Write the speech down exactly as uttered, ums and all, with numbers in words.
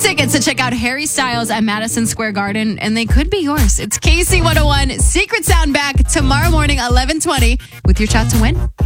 tickets to check out Harry Styles at Madison Square Garden, and they could be yours. It's K C one oh one Secret Sound back tomorrow morning, eleven twenty, with your shot to win.